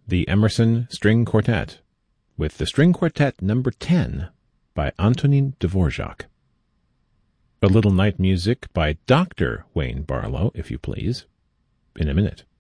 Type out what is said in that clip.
the Emerson String Quartet, with the String Quartet number 10 by Antonin Dvorak. A little night music by Dr. Wayne Barlow, if you please, in a minute.